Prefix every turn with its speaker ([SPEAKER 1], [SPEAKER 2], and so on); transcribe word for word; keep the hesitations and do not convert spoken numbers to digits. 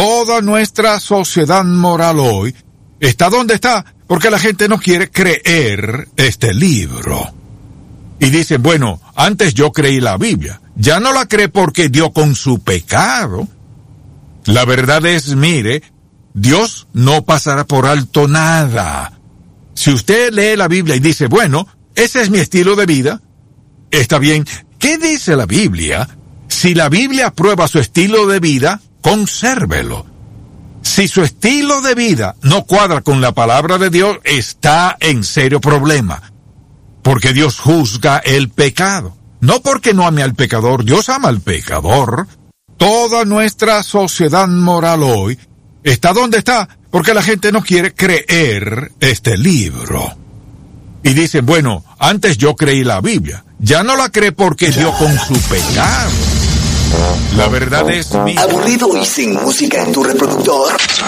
[SPEAKER 1] Toda nuestra sociedad moral hoy está donde está porque la gente no quiere creer este libro. Y dicen, bueno, antes yo creí la Biblia. Ya no la cree porque dio con su pecado. La verdad es, mire, Dios no pasará por alto nada. Si usted lee la Biblia y dice, bueno, ese es mi estilo de vida, está bien. ¿Qué dice la Biblia? Si la Biblia aprueba su estilo de vida, consérvelo. Si su estilo de vida no cuadra con la palabra de Dios, está en serio problema. Porque Dios juzga el pecado. No porque no ame al pecador, Dios ama al pecador. Toda nuestra sociedad moral hoy está donde está porque la gente no quiere creer este libro. Y dicen, bueno, antes yo creí la Biblia. Ya no la cree porque dio con su pecado. La verdad es...
[SPEAKER 2] ¿Aburrido y sin música en tu reproductor?